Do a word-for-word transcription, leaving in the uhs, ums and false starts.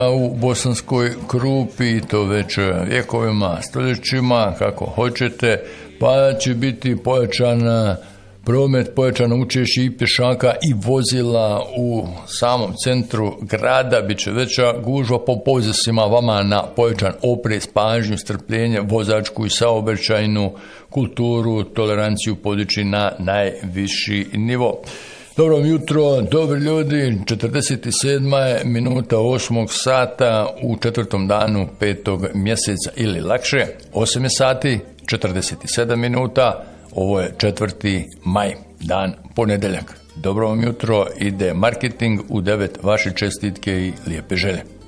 u Bosanskoj Krupi, to već vjekovima, stoljećima, kako hoćete, pa će biti pojačana promet, pojačano učešće i pješaka i vozila u samom centru grada, bit će veća gužva, po pozicima vama na pojačan oprez, pažnju, strpljenje, vozačku i saobraćajnu kulturu, toleranciju podići na najviši nivo. Dobro jutro, dobri ljudi, četrdeset sedma je minuta osmog sata u četvrtom danu petog mjeseca ili lakše, osam je sati, četrdeset sedam minuta, ovo je četvrti maj, dan ponedjeljak. Dobro vam jutro, ide marketing u devet, vaše čestitke i lijepe želje.